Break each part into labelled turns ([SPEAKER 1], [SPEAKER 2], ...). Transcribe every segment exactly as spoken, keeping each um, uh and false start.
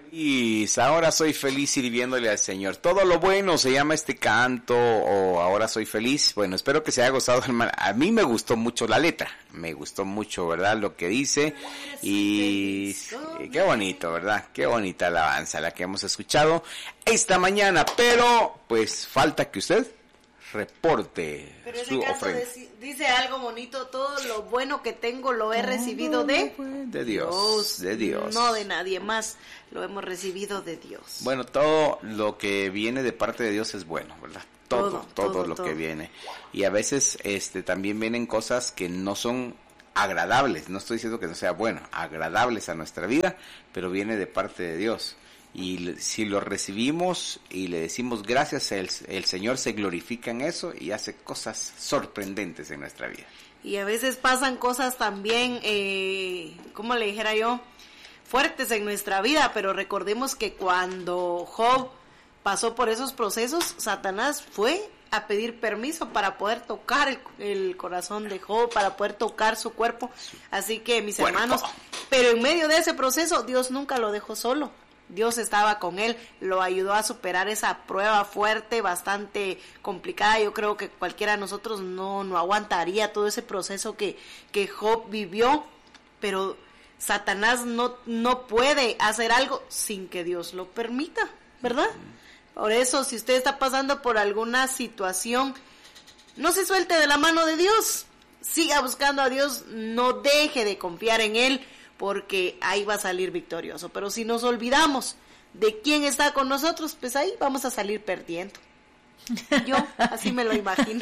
[SPEAKER 1] feliz, ahora soy feliz sirviéndole al Señor. Todo lo bueno se llama este canto, o ahora soy feliz. Bueno, espero que se haya gustado, hermano. A mí me gustó mucho la letra, me gustó mucho, ¿verdad? Lo que dice, y qué bonito, ¿verdad? Qué bonita alabanza la que hemos escuchado esta mañana, pero pues falta que usted reporte
[SPEAKER 2] pero
[SPEAKER 1] su
[SPEAKER 2] ese
[SPEAKER 1] ofrenda.
[SPEAKER 2] Dice, dice algo bonito: todo lo bueno que tengo lo he recibido de,
[SPEAKER 1] de Dios, Dios, de Dios,
[SPEAKER 2] no de nadie más, lo hemos recibido de Dios.
[SPEAKER 1] Bueno, todo lo que viene de parte de Dios es bueno, ¿verdad? Todo, todo, todo, todo lo todo. que viene. Y a veces este también vienen cosas que no son agradables, no estoy diciendo que no sea bueno, agradables a nuestra vida, pero viene de parte de Dios. Y si lo recibimos y le decimos gracias, el, el Señor se glorifica en eso y hace cosas sorprendentes en nuestra vida.
[SPEAKER 2] Y a veces pasan cosas también, eh, como le dijera yo, fuertes en nuestra vida, pero recordemos que cuando Job pasó por esos procesos, Satanás fue a pedir permiso para poder tocar el, el corazón de Job, para poder tocar su cuerpo. Así que, mis cuerpo. hermanos, pero en medio de ese proceso, Dios nunca lo dejó solo. Dios estaba con él, lo ayudó a superar esa prueba fuerte, bastante complicada. Yo creo que cualquiera de nosotros no, no aguantaría todo ese proceso que, que Job vivió, pero Satanás no, no puede hacer algo sin que Dios lo permita, ¿verdad? Por eso, si usted está pasando por alguna situación, no se suelte de la mano de Dios, siga buscando a Dios, no deje de confiar en Él, porque ahí va a salir victorioso. Pero si nos olvidamos de quién está con nosotros, pues ahí vamos a salir perdiendo. Yo así me lo imagino.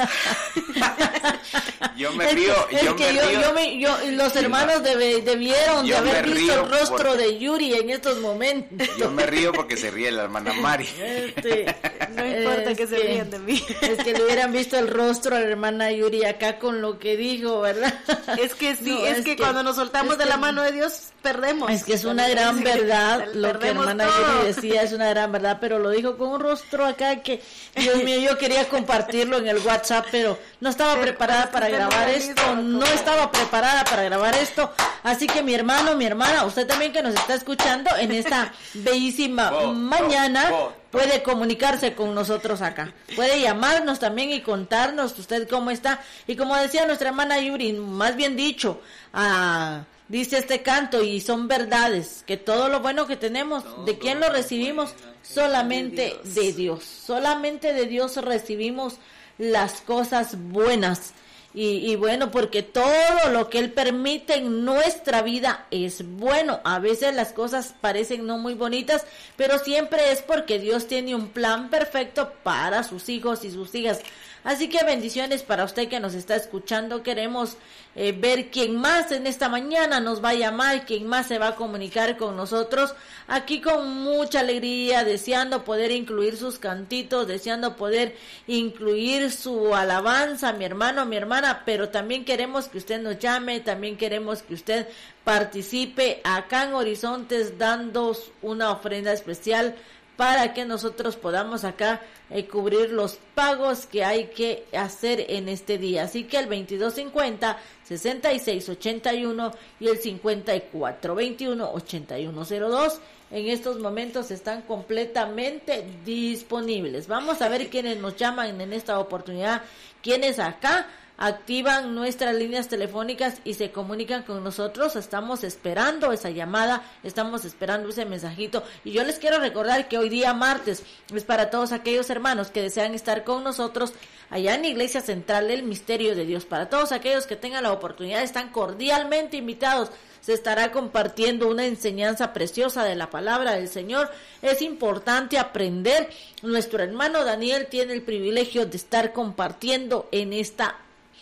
[SPEAKER 1] Yo me río,
[SPEAKER 3] es
[SPEAKER 1] yo
[SPEAKER 3] que
[SPEAKER 1] me
[SPEAKER 3] yo,
[SPEAKER 1] río.
[SPEAKER 3] Yo me, yo, los hermanos debe, debieron de haber visto el rostro
[SPEAKER 1] porque,
[SPEAKER 3] de Yuri en estos momentos.
[SPEAKER 1] Yo me río porque se ríe la hermana Mari.
[SPEAKER 2] Este, no importa es que se rían de mí.
[SPEAKER 3] Es que le hubieran visto el rostro a la hermana Yuri acá con lo que dijo, ¿verdad?
[SPEAKER 2] Es que sí,
[SPEAKER 3] no,
[SPEAKER 2] es,
[SPEAKER 3] es
[SPEAKER 2] que,
[SPEAKER 3] que
[SPEAKER 2] cuando nos soltamos
[SPEAKER 3] es
[SPEAKER 2] de
[SPEAKER 3] que,
[SPEAKER 2] la mano de Dios, perdemos.
[SPEAKER 3] Es que es una gran verdad, lo que hermana todo. Yuri decía es una gran verdad, pero lo dijo con un rostro acá que, Dios mío, yo quería compartirlo en el WhatsApp, pero no estaba pero, preparada para grabar esto, no estaba preparada para grabar esto, así que mi hermano, mi hermana, usted también que nos está escuchando en esta bellísima oh, mañana, oh, oh, puede comunicarse con nosotros acá, puede llamarnos también y contarnos usted cómo está, y como decía nuestra hermana Yuri, más bien dicho, a... Uh, dice este canto, y son verdades, que todo lo bueno que tenemos, ¿de quién lo recibimos? Solamente de Dios, solamente de Dios recibimos las cosas buenas, y, y bueno, porque todo lo que Él permite en nuestra vida es bueno. A veces las cosas parecen no muy bonitas, pero siempre es porque Dios tiene un plan perfecto para sus hijos y sus hijas. Así que bendiciones para usted que nos está escuchando. Queremos eh, ver quién más en esta mañana nos va a llamar, quién más se va a comunicar con nosotros. Aquí con mucha alegría, deseando poder incluir sus cantitos, deseando poder incluir su alabanza, mi hermano, mi hermana. Pero también queremos que usted nos llame, también queremos que usted participe acá en Horizontes dando una ofrenda especial para que nosotros podamos acá eh, cubrir los pagos que hay que hacer en este día. Así que el veintidós cincuenta, sesenta y seis ochenta y uno y el cincuenta y cuatro veintiuno, ochenta y uno cero dos en estos momentos están completamente disponibles. Vamos a ver quiénes nos llaman en esta oportunidad, quiénes acá activan nuestras líneas telefónicas y se comunican con nosotros. Estamos esperando esa llamada, estamos esperando ese mensajito, y yo les quiero recordar que hoy día martes es para todos aquellos hermanos que desean estar con nosotros allá en la Iglesia Central del Misterio de Dios. Para todos aquellos que tengan la oportunidad, están cordialmente invitados. Se estará compartiendo una enseñanza preciosa de la palabra del Señor. Es importante aprender. Nuestro hermano Daniel tiene el privilegio de estar compartiendo en esta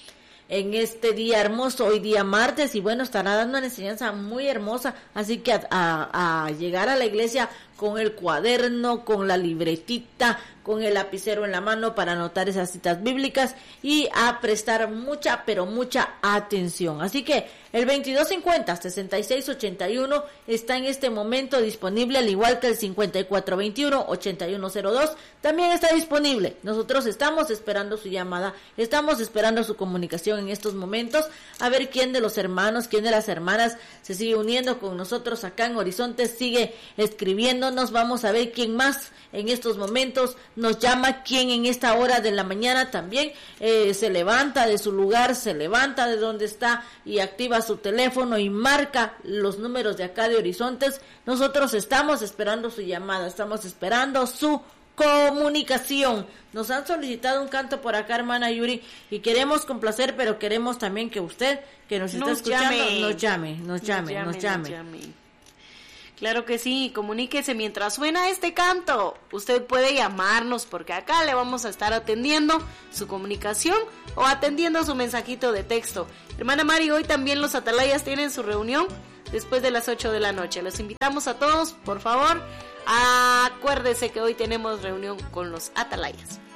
[SPEAKER 3] en este día hermoso, hoy día martes, y bueno, estará dando una enseñanza muy hermosa, así que a, a, a llegar a la iglesia con el cuaderno, con la libretita, con el lapicero en la mano para anotar esas citas bíblicas y a prestar mucha, pero mucha atención. Así que el veintidós cincuenta, sesenta y seis ochenta y uno está en este momento disponible, al igual que el cincuenta y cuatro veintiuno, ochenta y uno cero dos también está disponible. Nosotros estamos esperando su llamada, estamos esperando su comunicación en estos momentos, a ver quién de los hermanos, quién de las hermanas se sigue uniendo con nosotros acá en Horizonte, sigue escribiéndonos. Vamos a ver quién más en estos momentos nos llama, quién en esta hora de la mañana también eh, se levanta de su lugar, se levanta de donde está y activa su teléfono y marca los números de acá de Horizontes. Nosotros estamos esperando su llamada, estamos esperando su comunicación. Nos han solicitado un canto por acá, hermana Yuri, y queremos complacer, pero queremos también que usted, que nos, nos está escuchando, llame. nos llame, nos llame, nos llame, nos llame. Nos llame.
[SPEAKER 2] Claro que sí, comuníquese mientras suena este canto. Usted puede llamarnos porque acá le vamos a estar atendiendo su comunicación o atendiendo su mensajito de texto. Hermana Mari, hoy también los atalayas tienen su reunión después de las ocho de la noche. Los invitamos a todos, por favor, acuérdese que hoy tenemos reunión con los atalayas.